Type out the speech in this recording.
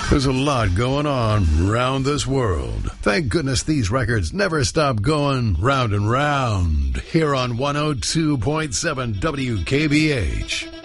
There's a lot going on round this world. Thank goodness these records never stop going round and round here on 102.7 WKBH.